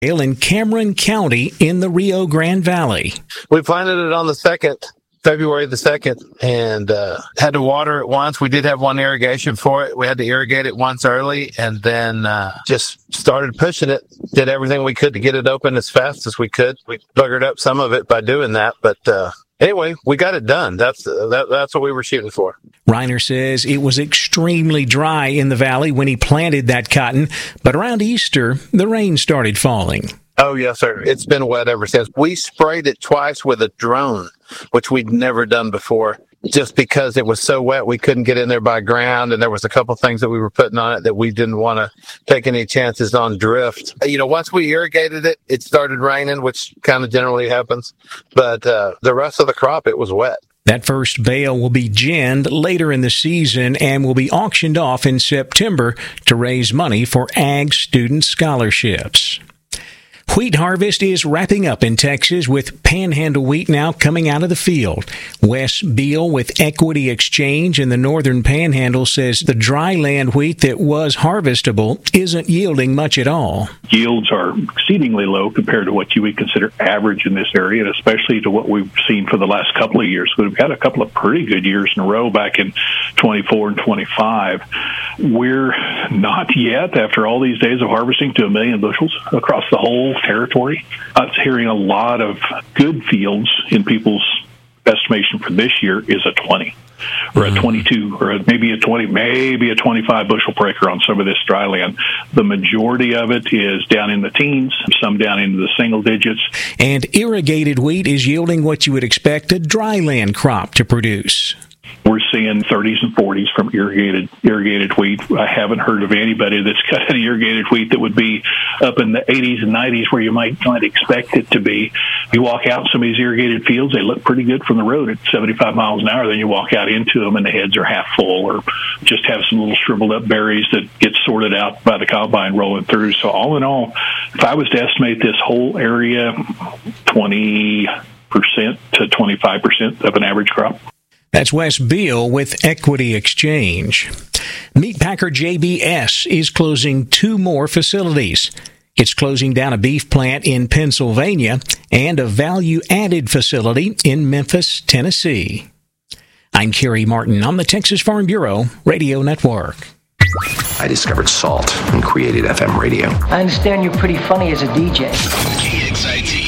in Cameron County in the Rio Grande Valley. We planted it on the 2nd, February the 2nd, and had to water it once. We did have one irrigation for it. We had to irrigate it once early, and then just started pushing it. Did everything we could to get it open as fast as we could. We buggered up some of it by doing that, but anyway, we got it done. That's what we were shooting for. Reiner says it was extremely dry in the valley when he planted that cotton, but around Easter, the rain started falling. Oh, yes, sir. It's been wet ever since. We sprayed it twice with a drone, which we'd never done before. Just because it was so wet, we couldn't get in there by ground, and there was a couple things that we were putting on it that we didn't want to take any chances on drift. Once we irrigated it, it started raining, which kind of generally happens. But the rest of the crop, it was wet. That first bale will be ginned later in the season and will be auctioned off in September to raise money for ag student scholarships. Wheat harvest is wrapping up in Texas with Panhandle wheat now coming out of the field. Wes Beal with Equity Exchange in the northern Panhandle says the dry land wheat that was harvestable isn't yielding much at all. Yields are exceedingly low compared to what you would consider average in this area, and especially to what we've seen for the last couple of years. We've had a couple of pretty good years in a row back in 24 and 25. We're not yet, after all these days of harvesting, to 1 million bushels across the whole territory. I was hearing a lot of good fields in people's estimation for this year is a 20 or a 22 or maybe a 20, maybe a 25 bushel per acre on some of this dry land. The majority of it is down in the teens, some down into the single digits. And irrigated wheat is yielding what you would expect a dry land crop to produce. We're seeing 30s and 40s from irrigated wheat. I haven't heard of anybody that's got an irrigated wheat that would be up in the 80s and 90s where you might expect it to be. You walk out in some of these irrigated fields, they look pretty good from the road at 75 miles an hour. Then you walk out into them and the heads are half full or just have some little shriveled up berries that get sorted out by the combine rolling through. So all in all, if I was to estimate this whole area, 20% to 25% of an average crop. That's Wes Beal with Equity Exchange. Meatpacker JBS is closing 2 more facilities. It's closing down a beef plant in Pennsylvania and a value-added facility in Memphis, Tennessee. I'm Kerry Martin on the Texas Farm Bureau Radio Network. I discovered salt and created FM radio. I understand you're pretty funny as a DJ. KXIT